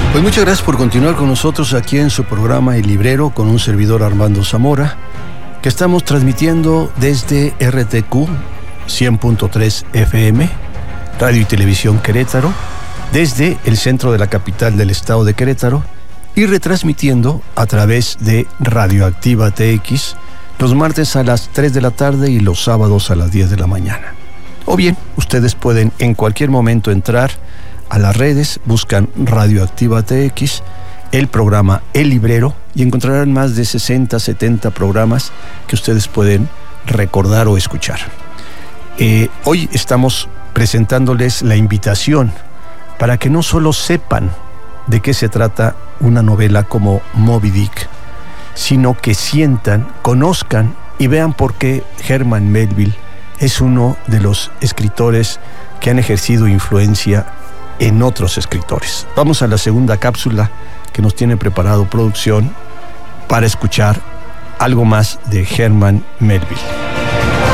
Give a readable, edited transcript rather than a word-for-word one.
Pues muchas gracias por continuar con nosotros aquí en su programa El Librero con un servidor Armando Zamora, que estamos transmitiendo desde RTQ 100.3 FM, Radio y Televisión Querétaro, desde el centro de la capital del estado de Querétaro y retransmitiendo a través de Radioactiva TX los martes a las 3 de la tarde y los sábados a las 10 de la mañana. O bien, ustedes pueden en cualquier momento entrar a las redes, buscan Radioactiva TX, el programa El Librero, y encontrarán más de 60, 70 programas que ustedes pueden recordar o escuchar. Hoy estamos presentándoles la invitación para que no solo sepan de qué se trata una novela como Moby Dick, sino que sientan, conozcan y vean por qué Herman Melville es uno de los escritores que han ejercido influencia en otros escritores. Vamos a la segunda cápsula que nos tiene preparado producción para escuchar algo más de Herman Melville.